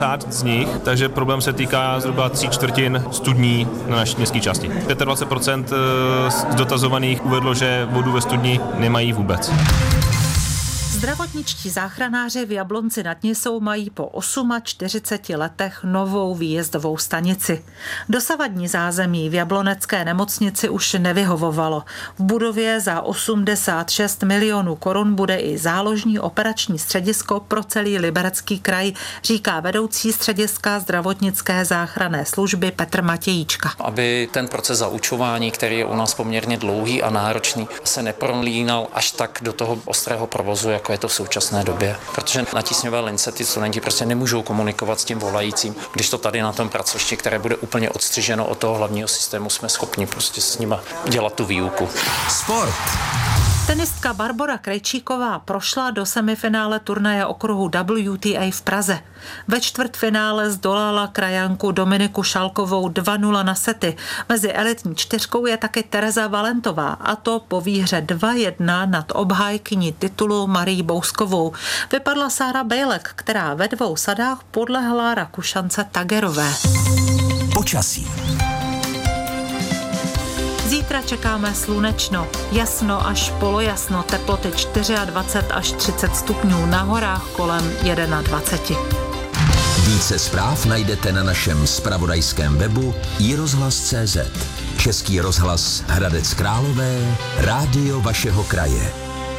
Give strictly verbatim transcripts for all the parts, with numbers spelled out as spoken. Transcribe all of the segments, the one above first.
z nich, takže problém se týká zhruba tří čtvrtin studní na naší městské části. dvacet pět procent z dotazovaných uvedlo, že vodu ve studni nemají vůbec. Zdravotničtí záchranáři v Jablonci nad Nisou mají po čtyřiceti osmi letech novou výjezdovou stanici. Dosavadní zázemí v jablonecké nemocnici už nevyhovovalo. V budově za osmdesát šest milionů korun bude i záložní operační středisko pro celý Liberecký kraj, říká vedoucí střediska zdravotnické záchranné služby Petr Matějíčka. Aby ten proces zaučování, který je u nás poměrně dlouhý a náročný, se neprolínal až tak do toho ostrého provozu, jako je to v současné době. Protože na tísňové lince ty studenti prostě nemůžou komunikovat s tím volajícím, když to tady na tom pracovišti, které bude úplně odstřiženo od toho hlavního systému, jsme schopni prostě s nima dělat tu výuku. Sport. Tenistka Barbora Krejčíková prošla do semifinále turnaje okruhu W T A v Praze. Ve čtvrtfinále zdolala krajanku Dominiku Šalkovou dva nula na sety. Mezi elitní čtyřkou je taky Tereza Valentová, a to po výhře dva jedna nad obhájkyní titulu Marii Bouskovou. Vypadla Sára Bejlek, která ve dvou sadách podlehla Rakušance Tagerové. Počasí. Zítra čekáme slunečno, jasno až polojasno, teploty dvacet čtyři až třicet stupňů, na horách kolem dvacet jedna. Více zpráv najdete na našem zpravodajském webu i rozhlas tečka cé zet. Český rozhlas Hradec Králové, rádio vašeho kraje.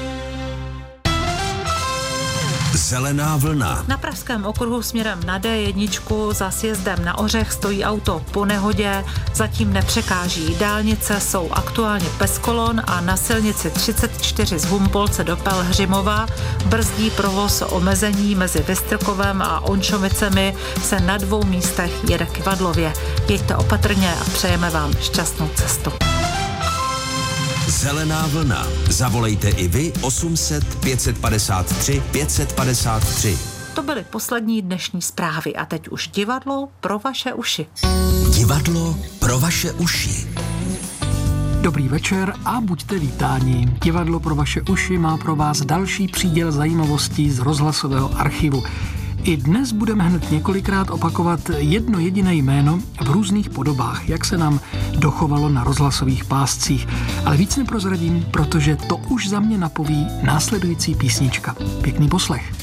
Zelená vlna. Na pražském okruhu směrem na D jedna za sjezdem na Ořech stojí auto po nehodě, zatím nepřekáží. Dálnice jsou aktuálně bez kolon a na silnici třicet čtyři z Humpolce do Pelhřimova brzdí provoz omezení mezi Vystrkovem a Ončovicemi, se na dvou místech jede k Vadlově. Jeďte opatrně a přejeme vám šťastnou cestu. Zelená vlna. Zavolejte i vy osm set pět padesát tři pět padesát tři. To byly poslední dnešní zprávy a teď už divadlo pro vaše uši. Divadlo pro vaše uši. Dobrý večer a buďte vítáni. Divadlo pro vaše uši má pro vás další příděl zajímavostí z rozhlasového archivu. I dnes budeme hned několikrát opakovat jedno jediné jméno v různých podobách, jak se nám dochovalo na rozhlasových páscích. Ale víc neprozradím, protože to už za mě napoví následující písnička. Pěkný poslech.